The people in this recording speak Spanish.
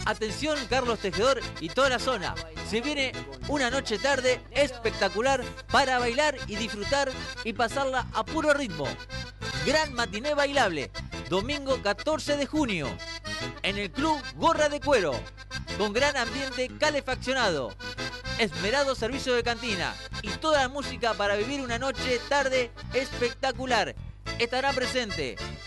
Atención Carlos Tejedor y toda la zona. Se viene una noche tarde espectacular para bailar y disfrutar y pasarla a puro ritmo. Gran matiné bailable, domingo 14 de junio, en el Club Gorra de Cuero, con gran ambiente calefaccionado, esmerado servicio de cantina y toda la música para vivir una noche tarde espectacular. Estará presente